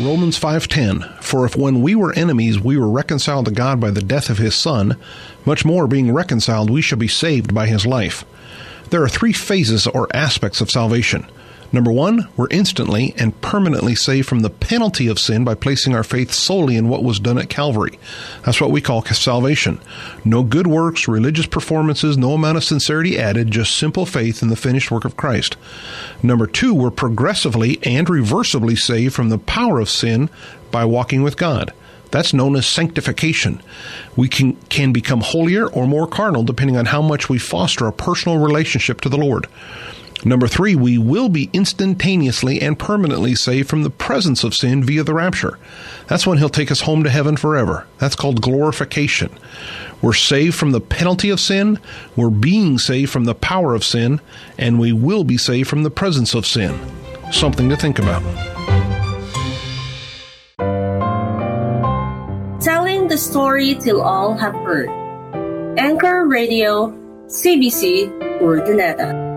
Romans 5:10, "For if when we were enemies we were reconciled to God by the death of his Son, much more being reconciled we shall be saved by his life." There are three phases or aspects of salvation. Number one, we're instantly and permanently saved from the penalty of sin by placing our faith solely in what was done at Calvary. That's what we call salvation. No good works, religious performances, no amount of sincerity added, just simple faith in the finished work of Christ. Number two, we're progressively and reversibly saved from the power of sin by walking with God. That's known as sanctification. We can become holier or more carnal depending on how much we foster a personal relationship to the Lord. Number three, we will be instantaneously and permanently saved from the presence of sin via the rapture. That's when he'll take us home to heaven forever. That's called glorification. We're saved from the penalty of sin, we're being saved from the power of sin, and we will be saved from the presence of sin. Something to think about. Telling the story till all have heard. Anchor Radio, CBC, Urdaneta.